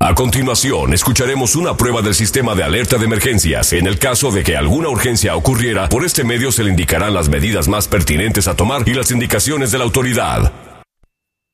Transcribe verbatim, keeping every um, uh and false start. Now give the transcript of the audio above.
A continuación, escucharemos una prueba del sistema de alerta de emergencias. En el caso de que alguna urgencia ocurriera, por este medio se le indicarán las medidas más pertinentes a tomar y las indicaciones de la autoridad.